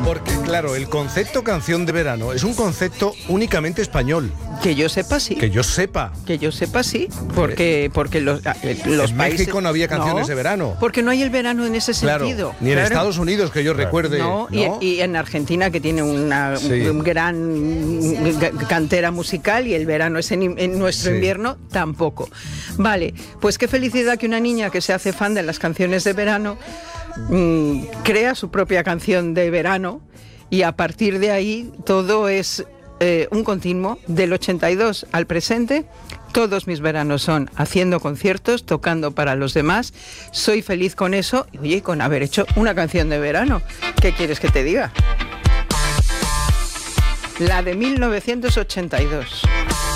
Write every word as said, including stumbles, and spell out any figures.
Porque, claro, el concepto canción de verano es un concepto únicamente español. Que yo sepa, sí. Que yo sepa. Que yo sepa, sí. Porque, porque los, los en países... México no había canciones no, de verano. Porque no hay el verano en ese Claro, sentido. ni en claro. Estados Unidos, que yo claro. recuerde. No, ¿no? Y, y en Argentina, que tiene una sí. gran cantera musical, y el verano es en, en nuestro sí. invierno, tampoco. Vale, pues qué felicidad que una niña que se hace fan de las canciones de verano mmm, crea su propia canción de verano, y a partir de ahí todo es eh, un continuo del ochenta y dos al presente. Todos mis veranos son haciendo conciertos, tocando para los demás. Soy feliz con eso y, oye, con haber hecho una canción de verano. ¿Qué quieres que te diga? La de mil novecientos ochenta y dos.